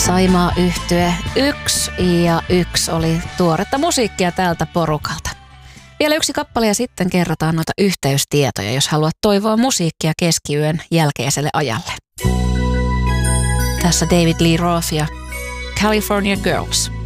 Saimaa Yhtye 1 ja 1 oli tuoretta musiikkia tältä porukalta. Vielä yksi kappale ja sitten kerrotaan noita yhteystietoja, jos haluat toivoa musiikkia keskiyön jälkeiselle ajalle. Tässä David Lee Roth ja California Girls.